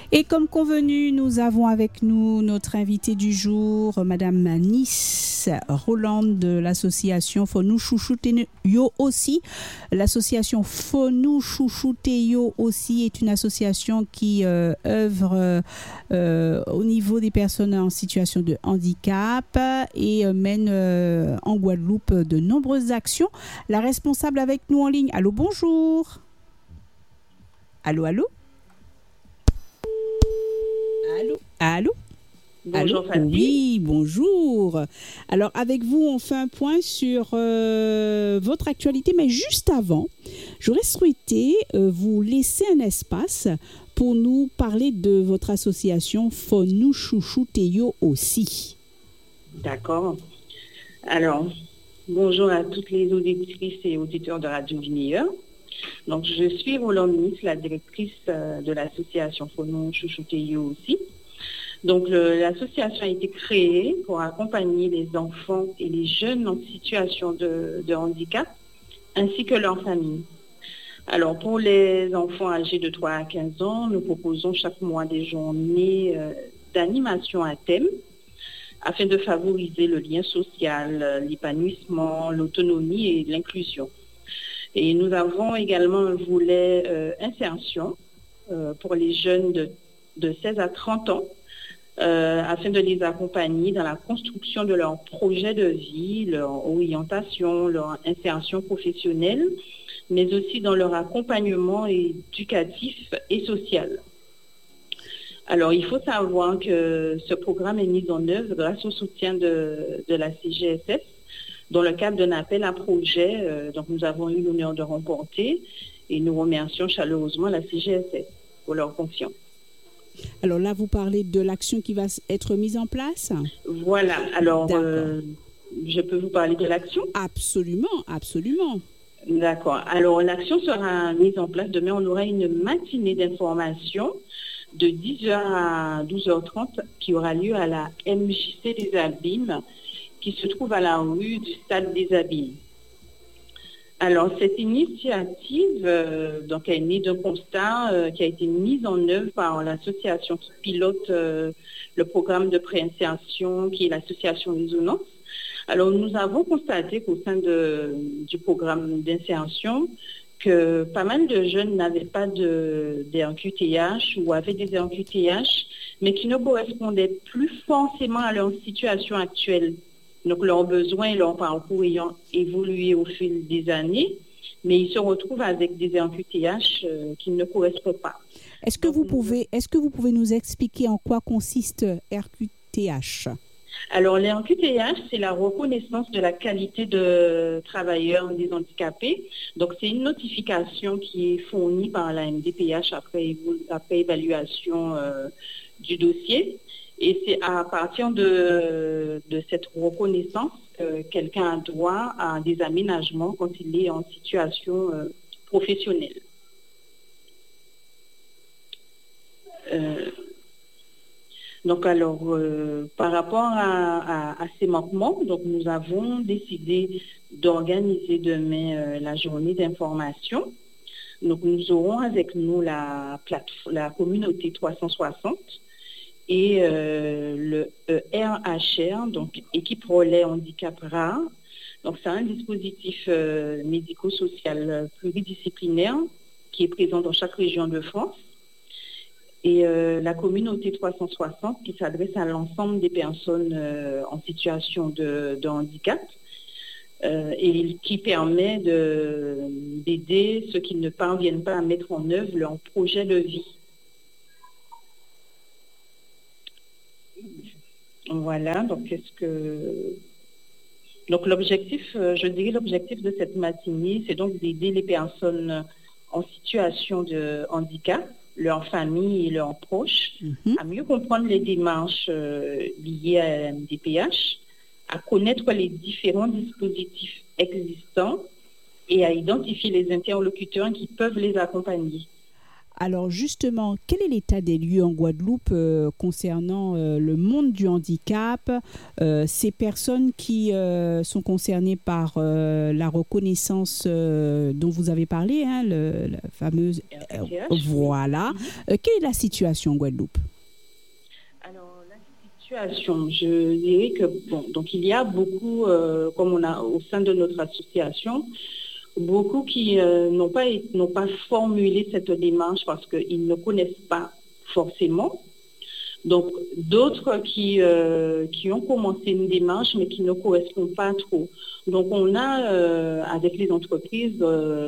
Et comme convenu, nous avons avec nous notre invitée du jour, Madame Nice Roland de l'association Fonou Chouchoute Yo aussi. L'association Fonou Chouchoute Yo aussi est une association qui œuvre au niveau des personnes en situation de handicap et mène en Guadeloupe de nombreuses actions. La responsable avec nous en ligne. Allô, bonjour. Allô, allô. Allô, allô. Bonjour Fatih. Oui, bonjour. Alors avec vous, on fait un point sur votre actualité, mais juste avant, j'aurais souhaité vous laisser un espace pour nous parler de votre association Fonou Chouchoute Yo aussi. D'accord. Alors, bonjour à toutes les auditrices et auditeurs de Radio Vineyeur. Donc, je suis Roland Nice, la directrice de l'association Fonou Chouchoute Yo aussi. Donc, l'association a été créée pour accompagner les enfants et les jeunes en situation de handicap, ainsi que leurs familles. Alors, pour les enfants âgés de 3 à 15 ans, nous proposons chaque mois des journées d'animation à thème, afin de favoriser le lien social, l'épanouissement, l'autonomie et l'inclusion. Et nous avons également un volet insertion pour les jeunes de 16 à 30 ans, afin de les accompagner dans la construction de leur projet de vie, leur orientation, leur insertion professionnelle, mais aussi dans leur accompagnement éducatif et social. Alors, il faut savoir que ce programme est mis en œuvre grâce au soutien de la CGSF, dans le cadre d'un appel à projet. Donc, nous avons eu l'honneur de remporter et nous remercions chaleureusement la CGSF pour leur confiance. Alors là, vous parlez de l'action qui va être mise en place ? Voilà. Alors, je peux vous parler de l'action ? Absolument, absolument. D'accord. Alors, l'action sera mise en place. Demain, on aura une matinée d'information de 10h à 12h30 qui aura lieu à la MJC des Abîmes, qui se trouve à la rue du Stade des Abîmes. Alors, cette initiative donc, est née d'un constat qui a été mis en œuvre par l'association qui pilote le programme de préinsertion, qui est l'association Résonance. Alors, nous avons constaté qu'au sein du programme d'insertion, que pas mal de jeunes n'avaient pas de RQTH ou avaient des RQTH, mais qui ne correspondaient plus forcément à leur situation actuelle. Donc, leurs besoins et leur parcours ayant évolué au fil des années, mais ils se retrouvent avec des RQTH qui ne correspondent pas. Est-ce que vous pouvez nous expliquer en quoi consiste RQTH ? Alors, les RQTH, c'est la reconnaissance de la qualité de travailleur des handicapés. Donc, c'est une notification qui est fournie par la MDPH après évaluation du dossier. Et c'est à partir de cette reconnaissance que quelqu'un a droit à des aménagements quand il est en situation professionnelle. Donc alors, par rapport à ces manquements, donc nous avons décidé d'organiser demain la journée d'information. Donc nous aurons avec nous la communauté 360 et le RHR, donc équipe relais handicap rare. Donc c'est un dispositif médico-social pluridisciplinaire qui est présent dans chaque région de France. Et la communauté 360 qui s'adresse à l'ensemble des personnes en situation de handicap et qui permet d'aider ceux qui ne parviennent pas à mettre en œuvre leur projet de vie. Voilà, donc donc l'objectif, je dirais l'objectif de cette matinée, c'est donc d'aider les personnes en situation de handicap, leurs familles et leurs proches, à mieux comprendre les démarches liées à la MDPH, à connaître les différents dispositifs existants et à identifier les interlocuteurs qui peuvent les accompagner. Alors justement, quel est l'état des lieux en Guadeloupe concernant le monde du handicap, ces personnes qui sont concernées par la reconnaissance dont vous avez parlé, hein, la fameuse... voilà. Quelle est la situation en Guadeloupe? Alors, la situation, je dirais que, donc il y a beaucoup, comme on a au sein de notre association, beaucoup qui n'ont pas formulé cette démarche parce qu'ils ne connaissent pas forcément. Donc, d'autres qui ont commencé une démarche mais qui ne correspondent pas trop. Donc, on a, avec les entreprises,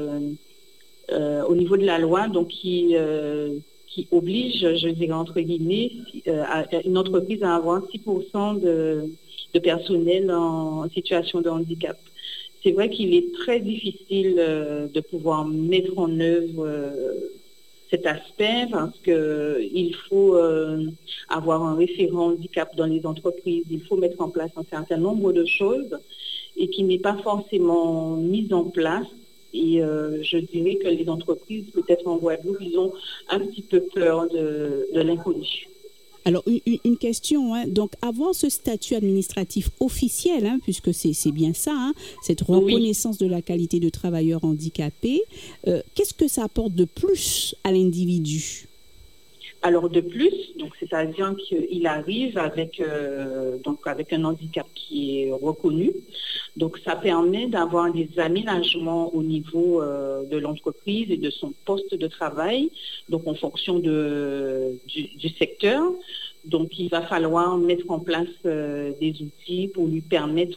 au niveau de la loi, donc qui oblige, je dirais entre guillemets, une entreprise à avoir 6% de personnel en situation de handicap. C'est vrai qu'il est très difficile de pouvoir mettre en œuvre cet aspect parce qu'il faut avoir un référent handicap dans les entreprises, il faut mettre en place un certain nombre de choses et qui n'est pas forcément mise en place. Et je dirais que les entreprises, peut-être en Guadeloupe, ils ont un petit peu peur de l'inconnu. Alors, une question, hein. Donc, avoir ce statut administratif officiel, hein, puisque c'est bien ça, hein, cette reconnaissance de la qualité de travailleur handicapé, qu'est-ce que ça apporte de plus à l'individu? Alors de plus, donc c'est-à-dire qu'il arrive avec un handicap qui est reconnu. Donc ça permet d'avoir des aménagements au niveau de l'entreprise et de son poste de travail, donc en fonction du secteur. Donc il va falloir mettre en place des outils pour lui permettre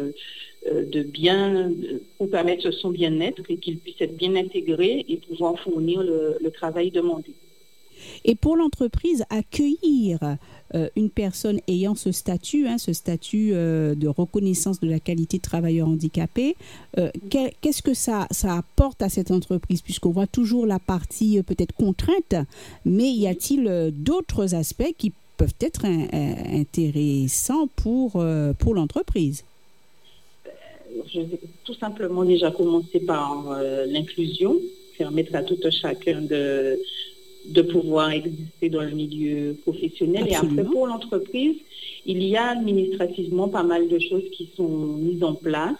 pour permettre son bien-être et qu'il puisse être bien intégré et pouvoir fournir le travail demandé. Et pour l'entreprise, accueillir une personne ayant ce statut de reconnaissance de la qualité de travailleur handicapé, qu'est-ce que ça apporte à cette entreprise? Puisqu'on voit toujours la partie peut-être contrainte, mais y a-t-il d'autres aspects qui peuvent être intéressants pour l'entreprise? Je vais tout simplement déjà commencer par l'inclusion, permettre à tout chacun de pouvoir exister dans le milieu professionnel. Absolument. Et après, pour l'entreprise, il y a administrativement pas mal de choses qui sont mises en place.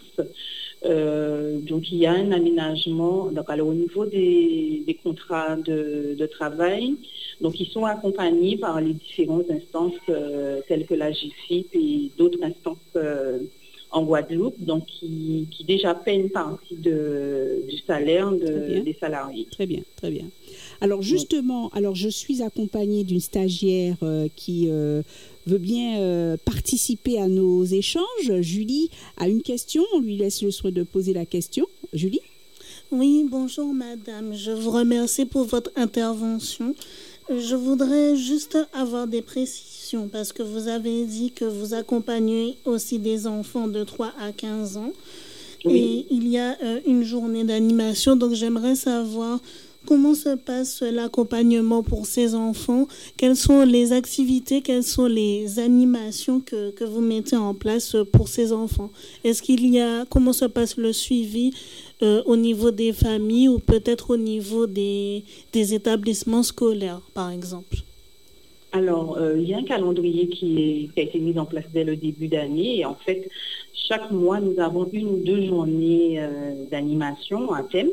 Donc, il y a un aménagement. Donc, alors, au niveau des contrats de travail, donc, ils sont accompagnés par les différentes instances telles que la GFIP et d'autres instances en Guadeloupe, donc qui déjà paient une partie du salaire des salariés. Très bien, très bien. Alors justement, je suis accompagnée d'une stagiaire qui veut bien participer à nos échanges. Julie a une question, on lui laisse le soin de poser la question. Julie? Oui, bonjour madame, je vous remercie pour votre intervention. Je voudrais juste avoir des précisions parce que vous avez dit que vous accompagnez aussi des enfants de 3 à 15 ans. Oui. Et il y a une journée d'animation, donc j'aimerais savoir comment se passe l'accompagnement pour ces enfants, quelles sont les activités, quelles sont les animations que vous mettez en place pour ces enfants. Comment se passe le suivi au niveau des familles ou peut-être au niveau des établissements scolaires, par exemple? Alors, il y a un calendrier qui a été mis en place dès le début d'année et en fait, chaque mois, nous avons 1 ou 2 journées d'animation à thème.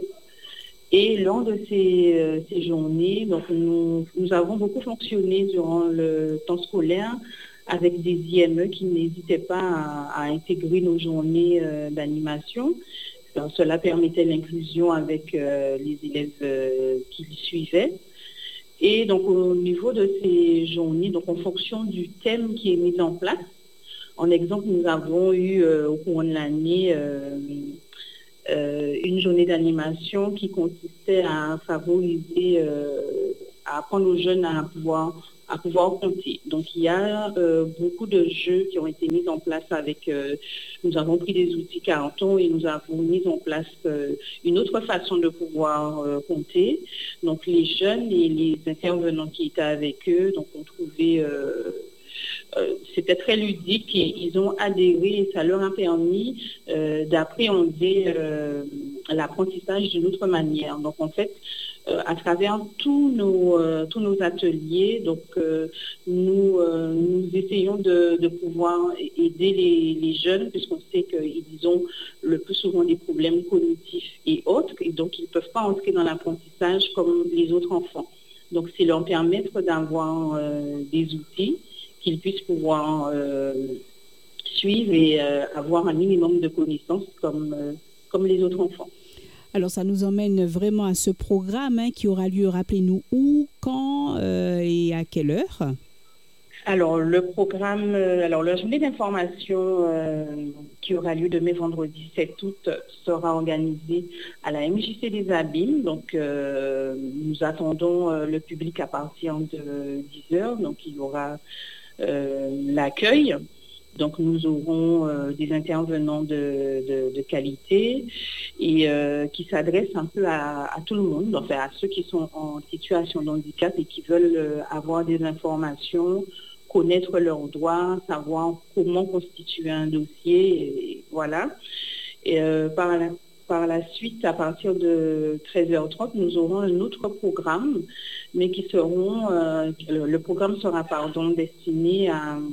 Et lors de ces journées, donc nous avons beaucoup fonctionné durant le temps scolaire avec des IME qui n'hésitaient pas à intégrer nos journées d'animation. Donc, cela permettait l'inclusion avec les élèves qui les suivaient. Et donc au niveau de ces journées, donc en fonction du thème qui est mis en place, en exemple, nous avons eu au cours de l'année une journée d'animation qui consistait à favoriser, à apprendre aux jeunes à pouvoir compter. Donc il y a beaucoup de jeux qui ont été mis en place avec, nous avons pris des outils Carton et nous avons mis en place une autre façon de pouvoir compter. Donc les jeunes et les intervenants qui étaient avec eux, donc on trouvait c'était très ludique et ils ont adhéré et ça leur a permis d'appréhender l'apprentissage d'une autre manière. Donc, en fait, à travers tous nos ateliers, donc nous essayons de pouvoir aider les jeunes, puisqu'on sait qu'ils ont le plus souvent des problèmes cognitifs et autres, et donc ils ne peuvent pas entrer dans l'apprentissage comme les autres enfants. Donc, c'est leur permettre d'avoir des outils qu'ils puissent pouvoir suivre et avoir un minimum de connaissances comme les autres enfants. Alors, ça nous emmène vraiment à ce programme qui aura lieu, rappelez-nous où, quand et à quelle heure? Alors, le programme, la journée d'information qui aura lieu demain vendredi 7 août sera organisée à la MJC des Abîmes. Donc, nous attendons le public à partir de 10h. Donc, il y aura l'accueil. Donc, nous aurons des intervenants de qualité et qui s'adressent un peu à tout le monde, enfin à ceux qui sont en situation de handicap et qui veulent avoir des informations, connaître leurs droits, savoir comment constituer un dossier, et voilà. Et par la suite, à partir de 13h30, nous aurons un autre programme, mais le programme sera destiné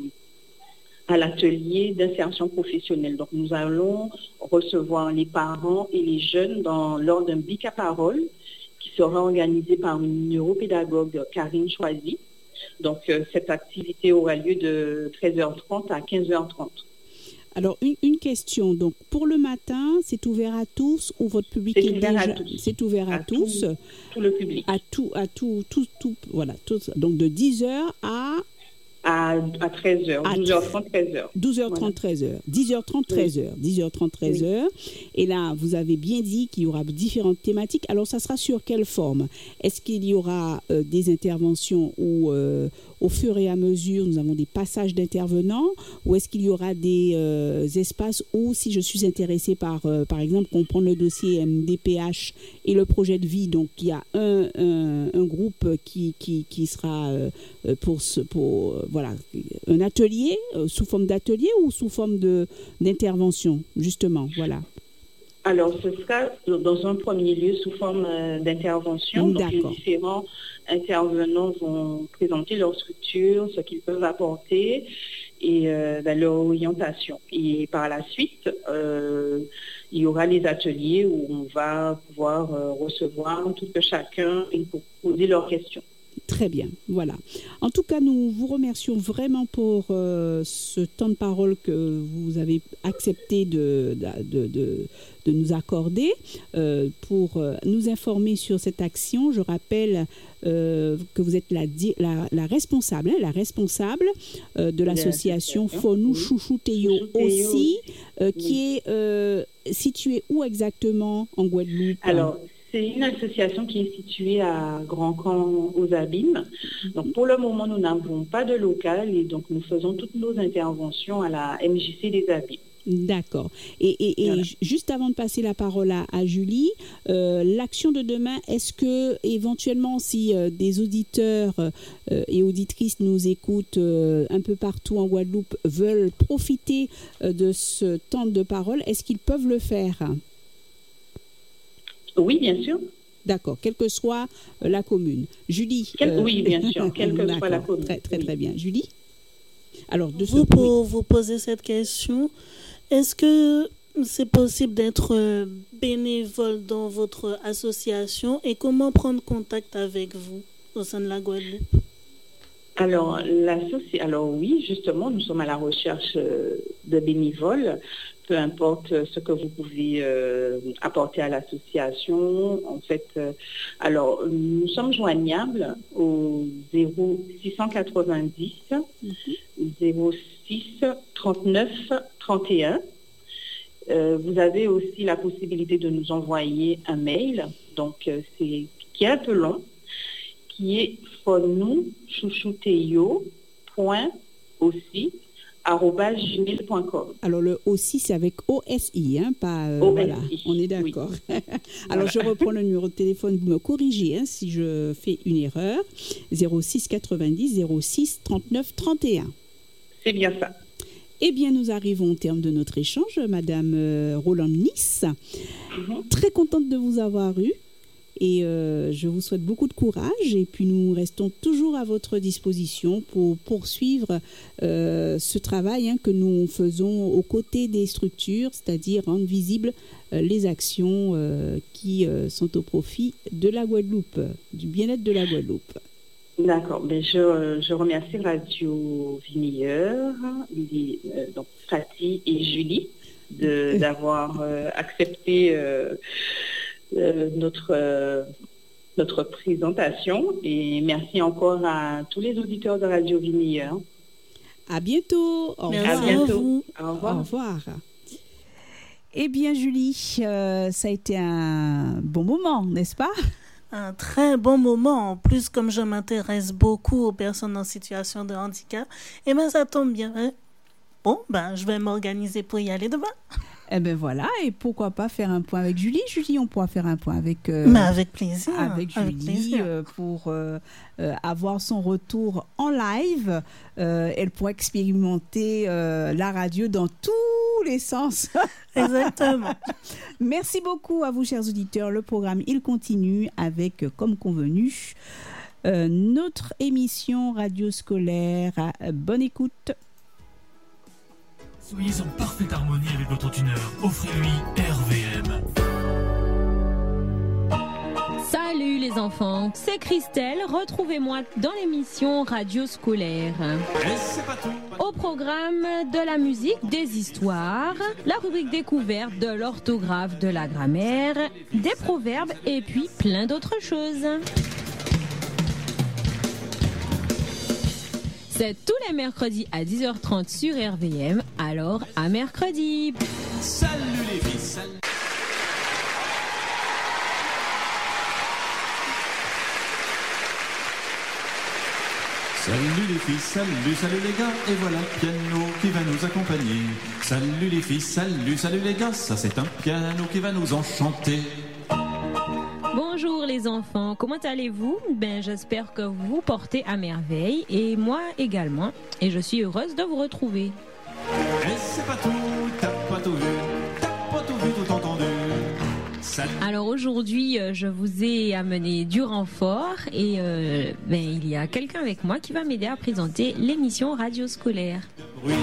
à l'atelier d'insertion professionnelle. Donc, nous allons recevoir les parents et les jeunes lors d'un bic à parole qui sera organisé par une neuropédagogue, Karine Choisy. Donc, cette activité aura lieu de 13h30 à 15h30. Alors, une question. Donc, pour le matin, c'est ouvert à tous ou votre public est déjà... C'est ouvert à tous. Tout le public. Voilà. Donc, de 10h à 13h, 12h30, 13h. 12h30, voilà. 13h. 10h30, 13h. Oui. 10h30, 13h. Oui. Et là, vous avez bien dit qu'il y aura différentes thématiques. Alors, ça sera sur quelle forme? Est-ce qu'il y aura des interventions où, au fur et à mesure, nous avons des passages d'intervenants? Ou est-ce qu'il y aura des espaces où, si je suis intéressée par exemple, comprendre le dossier MDPH et le projet de vie, donc il y a un groupe qui sera pour un atelier, sous forme d'atelier ou sous forme d'intervention, justement, voilà. Alors, ce sera dans un premier lieu sous forme d'intervention. Donc, les différents intervenants vont présenter leur structure, ce qu'ils peuvent apporter et leur orientation. Et par la suite, il y aura les ateliers où on va pouvoir recevoir tout que chacun et pour poser leurs questions. Très bien, voilà. En tout cas, nous vous remercions vraiment pour ce temps de parole que vous avez accepté de nous accorder pour nous informer sur cette action. Je rappelle que vous êtes la responsable de l'association Fonou Chouchouteyo aussi, qui est située où exactement en Guadeloupe? Alors, c'est une association qui est située à Grand Camp aux Abîmes. Donc, pour le moment, nous n'avons pas de local et donc nous faisons toutes nos interventions à la MJC des Abîmes. D'accord. Et voilà. Juste avant de passer la parole à Julie, l'action de demain, est-ce que éventuellement, si des auditeurs et auditrices nous écoutent un peu partout en Guadeloupe, veulent profiter de ce temps de parole, est-ce qu'ils peuvent le faire? Oui, bien sûr. D'accord, quelle que soit la commune. Julie. Oui, bien sûr, quelle que soit la commune. Très bien. Julie? Alors, pour vous poser cette question, est-ce que c'est possible d'être bénévole dans votre association et comment prendre contact avec vous au sein de la Guadeloupe? Alors oui, justement, nous sommes à la recherche de bénévoles. Peu importe ce que vous pouvez apporter à l'association. En fait, nous sommes joignables au 0690 06 39 31. Vous avez aussi la possibilité de nous envoyer un mail, donc qui est un peu long, qui est fonouchouchouteyo.aussi@gmail.com. Alors le aussi c'est avec OSI, pas voilà, on est d'accord. Oui. Alors je reprends le numéro de téléphone, vous me corrigez si je fais une erreur. 06 90 06 39 31. C'est bien ça. Eh bien, nous arrivons au terme de notre échange, Madame Roland Nice. Très contente de vous avoir eu. Et je vous souhaite beaucoup de courage et puis nous restons toujours à votre disposition pour poursuivre ce travail que nous faisons aux côtés des structures, c'est-à-dire rendre visibles les actions qui sont au profit de la Guadeloupe, du bien-être de la Guadeloupe. D'accord, ben je remercie Radio Vineyeur, donc Fatih et Julie d'avoir accepté notre présentation et merci encore à tous les auditeurs de Radio Vineyeur. À bientôt. Au revoir. À bientôt. Au revoir. Au revoir. Eh bien, Julie, ça a été un bon moment, n'est-ce pas? Un très bon moment. En plus, comme je m'intéresse beaucoup aux personnes en situation de handicap, eh bien, ça tombe bien. Hein? Bon, je vais m'organiser pour y aller demain. Eh bien voilà, et pourquoi pas faire un point avec Julie. Julie, on pourra faire un point avec... Mais avec plaisir. Avec Julie, pour avoir son retour en live. Elle pourra expérimenter la radio dans tous les sens. Exactement. Merci beaucoup à vous, chers auditeurs. Le programme, il continue avec, comme convenu, notre émission radio scolaire. Bonne écoute. Soyez en parfaite harmonie avec votre tuner. Offrez-lui RVM. Salut les enfants, c'est Christelle. Retrouvez-moi dans l'émission Radio Scolaire. Au programme de la musique, des histoires, la rubrique découverte, de l'orthographe, de la grammaire, des proverbes et puis plein d'autres choses. C'est tous les mercredis à 10h30 sur RVM, alors à mercredi. Salut les filles, salut. Salut les filles, salut les gars, et voilà le piano qui va nous accompagner. Salut les filles, salut les gars, ça c'est un piano qui va nous enchanter. Bonjour les enfants, comment allez-vous? J'espère que vous vous portez à merveille et moi également. Et je suis heureuse de vous retrouver. Et c'est pas tout, t'as pas tout vu, tout entendu. Alors aujourd'hui, je vous ai amené du renfort et il y a quelqu'un avec moi qui va m'aider à présenter l'émission Radio Scolaire. Oui.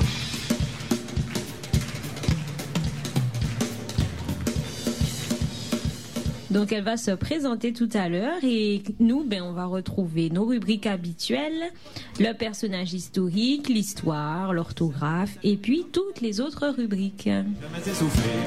Donc elle va se présenter tout à l'heure et nous, on va retrouver nos rubriques habituelles, le personnage historique, l'histoire, l'orthographe et puis toutes les autres rubriques. Jamais essoufflé.